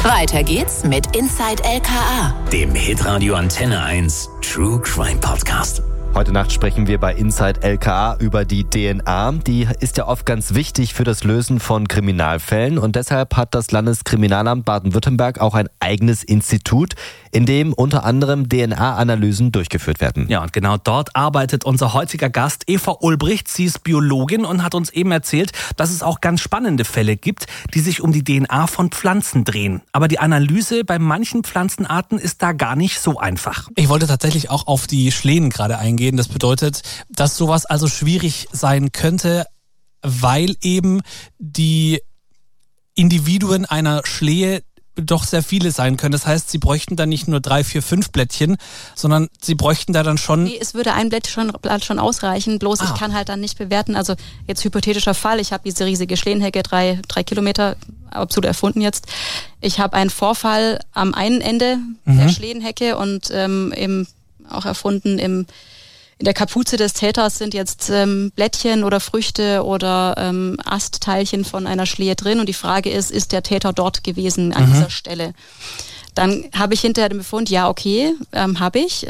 Weiter geht's mit Inside LKA, dem Hitradio Antenne 1 True Crime Podcast. Heute Nacht sprechen wir bei Inside LKA über die DNA. Die ist ja oft ganz wichtig für das Lösen von Kriminalfällen und deshalb hat das Landeskriminalamt Baden-Württemberg auch ein eigenes Institut, in dem unter anderem DNA-Analysen durchgeführt werden. Ja, und genau dort arbeitet unser heutiger Gast Eva Ulbricht. Sie ist Biologin und hat uns eben erzählt, dass es auch ganz spannende Fälle gibt, die sich um die DNA von Pflanzen drehen. Aber die Analyse bei manchen Pflanzenarten ist da gar nicht so einfach. Ich wollte tatsächlich auch auf die Schlehen gerade eingehen. Das bedeutet, dass sowas also schwierig sein könnte, weil eben die Individuen einer Schlehe doch sehr viele sein können. Das heißt, sie bräuchten dann nicht nur 3, 4, 5 Blättchen, sondern sie bräuchten da dann schon... Nee, es würde ein Blatt schon ausreichen, bloß ich kann halt dann nicht bewerten, also jetzt hypothetischer Fall, ich habe diese riesige Schlehenhecke, 3 Kilometer, absolut erfunden jetzt. Ich habe einen Vorfall am einen Ende der Schlehenhecke und eben auch erfunden in der Kapuze des Täters sind jetzt Blättchen oder Früchte oder Astteilchen von einer Schlehe drin und die Frage ist der Täter dort gewesen an dieser Stelle? Dann habe ich hinterher den Befund, ja okay, habe ich.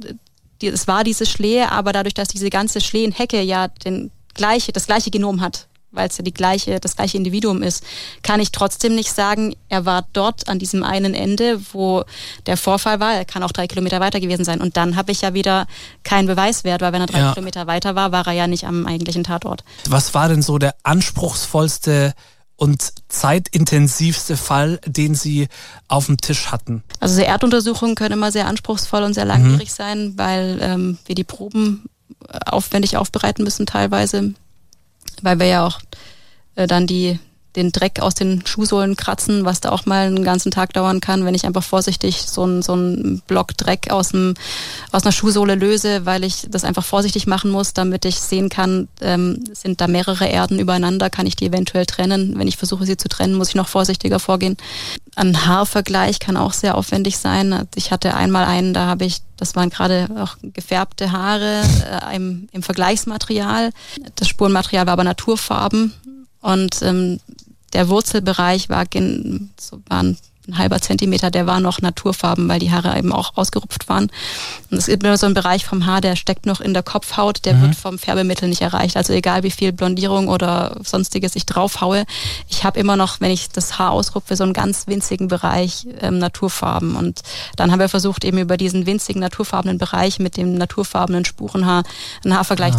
Es war diese Schlehe, aber dadurch, dass diese ganze Schlehenhecke ja das gleiche Genom hat, weil es ja das gleiche Individuum ist, kann ich trotzdem nicht sagen, er war dort an diesem einen Ende, wo der Vorfall war. Er kann auch 3 Kilometer weiter gewesen sein. Und dann habe ich ja wieder keinen Beweiswert, weil wenn er 3 Kilometer weiter war, war er ja nicht am eigentlichen Tatort. Was war denn so der anspruchsvollste und zeitintensivste Fall, den Sie auf dem Tisch hatten? Also so Erduntersuchungen können immer sehr anspruchsvoll und sehr langwierig sein, weil wir die Proben aufwendig aufbereiten müssen teilweise. Weil wir ja auch dann den Dreck aus den Schuhsohlen kratzen, was da auch mal einen ganzen Tag dauern kann, wenn ich einfach vorsichtig so einen Block Dreck aus einer Schuhsohle löse, weil ich das einfach vorsichtig machen muss, damit ich sehen kann, sind da mehrere Erden übereinander, kann ich die eventuell trennen. Wenn ich versuche, sie zu trennen, muss ich noch vorsichtiger vorgehen. Ein Haarvergleich kann auch sehr aufwendig sein. Ich hatte einmal einen, das waren gerade auch gefärbte Haare im Vergleichsmaterial. Das Spurenmaterial war aber Naturfarben und der Wurzelbereich war ein halber Zentimeter, der war noch Naturfarben, weil die Haare eben auch ausgerupft waren. Und es gibt immer so einen Bereich vom Haar, der steckt noch in der Kopfhaut, der wird vom Färbemittel nicht erreicht. Also egal wie viel Blondierung oder sonstiges ich draufhaue, ich habe immer noch, wenn ich das Haar ausrupfe, so einen ganz winzigen Bereich Naturfarben. Und dann haben wir versucht, eben über diesen winzigen naturfarbenen Bereich mit dem naturfarbenen Spurenhaar einen Haarvergleich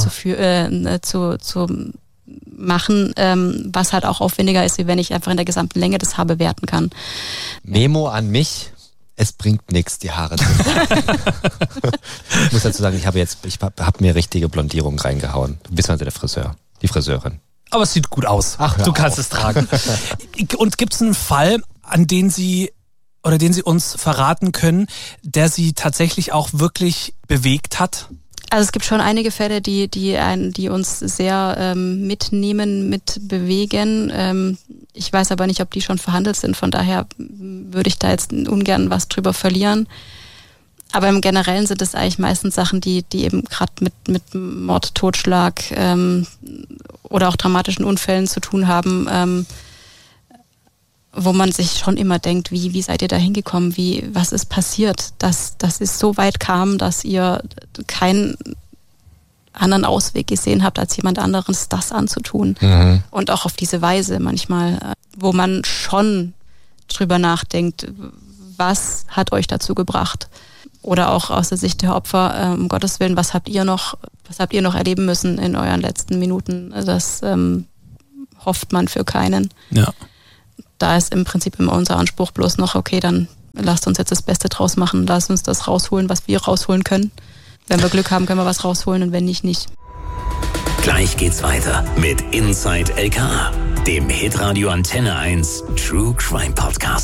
zu machen, was halt auch aufwendiger ist, wie wenn ich einfach in der gesamten Länge das Haar bewerten kann. Memo an mich, es bringt nichts, die Haare zu machen. Ich muss dazu sagen, ich habe mir richtige Blondierung reingehauen. Beziehungsweise die Friseurin. Aber es sieht gut aus. Ach, du kannst es tragen. Und gibt es einen Fall, den Sie uns verraten können, der Sie tatsächlich auch wirklich bewegt hat? Also es gibt schon einige Fälle, die uns sehr mitnehmen, mitbewegen. Ich weiß aber nicht, ob die schon verhandelt sind. Von daher würde ich da jetzt ungern was drüber verlieren. Aber im Generellen sind es eigentlich meistens Sachen, die eben gerade mit Mord, Totschlag oder auch dramatischen Unfällen zu tun haben, wo man sich schon immer denkt, wie seid ihr da hingekommen, was ist passiert, dass es so weit kam, dass ihr keinen anderen Ausweg gesehen habt, als jemand anderes das anzutun. Und auch auf diese Weise manchmal, wo man schon drüber nachdenkt, was hat euch dazu gebracht? Oder auch aus der Sicht der Opfer, um Gottes Willen, was habt ihr noch erleben müssen in euren letzten Minuten? Das hofft man für keinen. Ja. Da ist im Prinzip immer unser Anspruch bloß noch, okay, dann lasst uns jetzt das Beste draus machen, lasst uns das rausholen, was wir rausholen können. Wenn wir Glück haben, können wir was rausholen und wenn nicht, nicht. Gleich geht's weiter mit Inside LKA, dem Hitradio Antenne 1 True Crime Podcast.